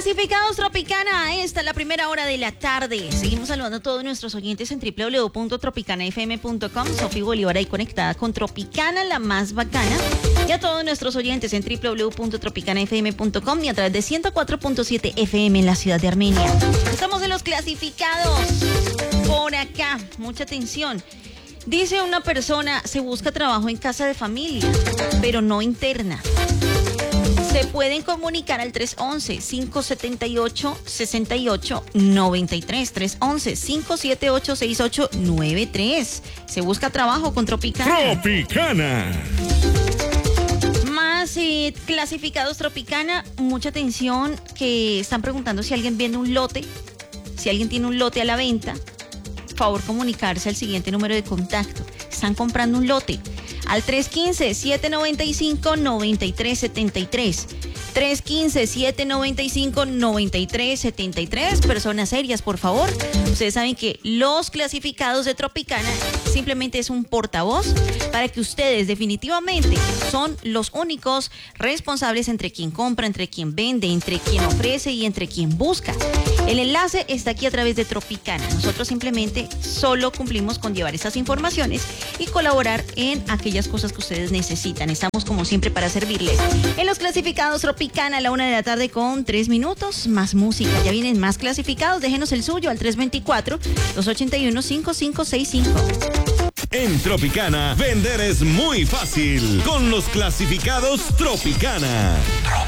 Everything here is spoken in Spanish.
Clasificados Tropicana, esta es la primera hora de la tarde. Seguimos saludando a todos nuestros oyentes en www.tropicanafm.com. Sofía Bolívar ahí conectada con Tropicana, la más bacana. Y a todos nuestros oyentes en www.tropicanafm.com y a través de 104.7 FM en la ciudad de Armenia. Estamos en los clasificados. Por acá, mucha atención. Dice una persona, se busca trabajo en casa de familia, pero no interna. Se pueden comunicar al 311-578-6893. 311-578-6893. Se busca trabajo con Tropicana. Tropicana. Más clasificados Tropicana. Mucha atención que están preguntando si alguien vende un lote. Si alguien tiene un lote a la venta, favor comunicarse al siguiente número de contacto. Están comprando un lote. Al 315-795-9373. 315-795-9373. Personas serias, por favor. Ustedes saben que los clasificados de Tropicana simplemente es un portavoz para que ustedes definitivamente son los únicos responsables entre quien compra, entre quien vende, entre quien ofrece y entre quien busca. El enlace está aquí a través de Tropicana. Nosotros simplemente solo cumplimos con llevar estas informaciones y colaborar en aquellas cosas que ustedes necesitan. Estamos como siempre para servirles. En los clasificados Tropicana a la 1:03 p.m. Más música. Ya vienen más clasificados. Déjenos el suyo al 324-281-5565. En Tropicana, vender es muy fácil con los clasificados Tropicana.